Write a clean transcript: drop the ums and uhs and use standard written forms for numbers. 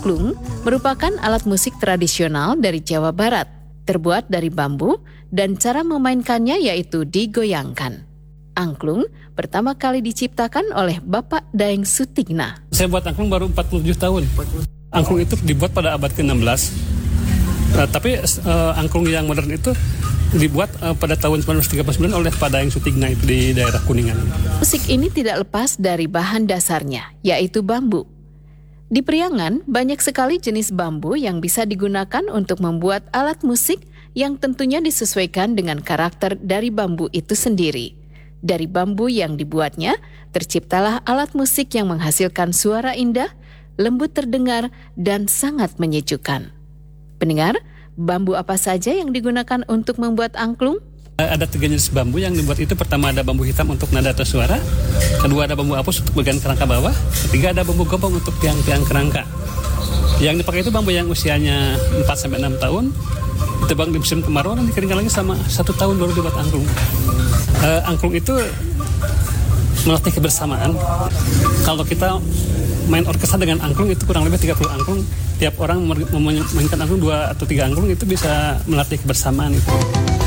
Angklung merupakan alat musik tradisional dari Jawa Barat, terbuat dari bambu dan cara memainkannya yaitu digoyangkan. Angklung pertama kali diciptakan oleh Bapak Daeng Sutigna. Saya buat angklung baru 47 tahun. Angklung itu dibuat pada abad ke-16. Tapi angklung yang modern itu dibuat pada tahun 1939 oleh Pak Daeng Sutigna itu di daerah Kuningan. Musik ini tidak lepas dari bahan dasarnya, yaitu bambu. Di Priangan, banyak sekali jenis bambu yang bisa digunakan untuk membuat alat musik yang tentunya disesuaikan dengan karakter dari bambu itu sendiri. Dari bambu yang dibuatnya, terciptalah alat musik yang menghasilkan suara indah, lembut terdengar, dan sangat menyejukkan. Pendengar, bambu apa saja yang digunakan untuk membuat angklung? Ada 3 jenis bambu yang dibuat itu. Pertama ada bambu hitam untuk nada atau suara. Kedua ada bambu apus untuk bagian kerangka bawah. Ketiga ada bambu gopong untuk tiang-tiang kerangka. Yang dipakai itu bambu yang usianya 4-6 tahun. Ditebang di musim kemarau dan dikeringkan lagi selama 1 tahun baru dibuat angklung. Angklung itu melatih kebersamaan. Kalau kita main orkestra dengan angklung itu kurang lebih 30 angklung. Tiap orang memainkan angklung 2 atau 3 angklung itu bisa melatih kebersamaan itu.